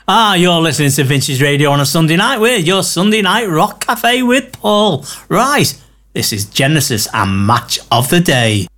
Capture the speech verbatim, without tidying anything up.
Ah, you're listening to Vintage Radio on a Sunday night with your Sunday Night Rock Cafe with Paul. Right, this is Genesis and Match of the Day.